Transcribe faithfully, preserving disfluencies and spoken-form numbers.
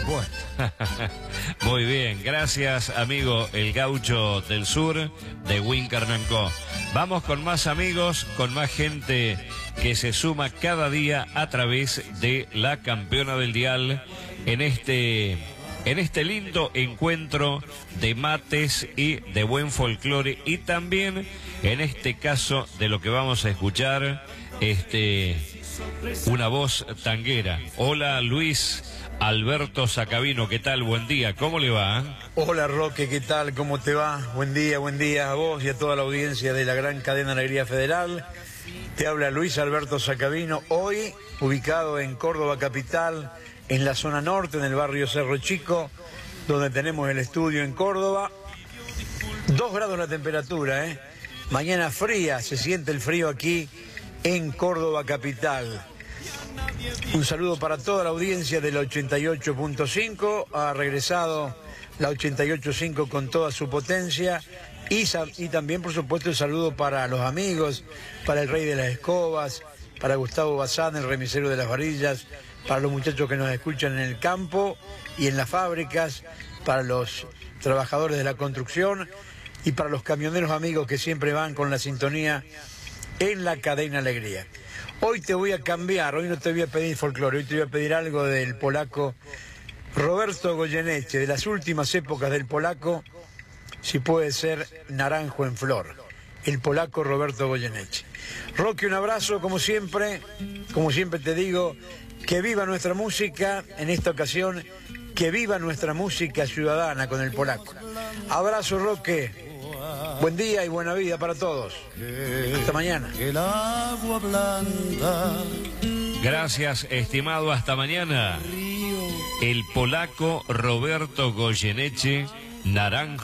Bueno. Muy bien, gracias amigo El Gaucho del Sur de Wincarnancó. Vamos con más amigos, con más gente que se suma cada día a través de la Campeona del Dial en este, en este lindo encuentro de mates y de buen folclore, y también en este caso de lo que vamos a escuchar, este, una voz tanguera. Hola Luis Alberto Sacabino, ¿qué tal? Buen día, ¿cómo le va? Hola Roque, ¿qué tal? ¿Cómo te va? Buen día, buen día a vos y a toda la audiencia de la gran cadena Alegría Federal. Te habla Luis Alberto Sacabino, hoy ubicado en Córdoba capital, en la zona norte, en el barrio Cerro Chico, donde tenemos el estudio en Córdoba. Dos grados la temperatura, ¿eh? Mañana fría, se siente el frío aquí en Córdoba capital. Un saludo para toda la audiencia de la ochenta y ocho punto cinco, ha regresado la ochenta y ocho punto cinco con toda su potencia, y, y también por supuesto el saludo para los amigos, para el Rey de las Escobas, para Gustavo Bazán, el remisero de las varillas, para los muchachos que nos escuchan en el campo y en las fábricas, para los trabajadores de la construcción y para los camioneros amigos que siempre van con la sintonía en la cadena Alegría. Hoy te voy a cambiar, hoy no te voy a pedir folclore, hoy te voy a pedir algo del polaco Roberto Goyeneche, de las últimas épocas del polaco, si puede ser Naranjo en Flor, el polaco Roberto Goyeneche. Roque, un abrazo, como siempre, como siempre te digo, que viva nuestra música, en esta ocasión, que viva nuestra música ciudadana con el polaco. Abrazo, Roque. Buen día y buena vida para todos. Hasta mañana. El agua blanda. Gracias, estimado. Hasta mañana. El polaco Roberto Goyeneche, Naranjo.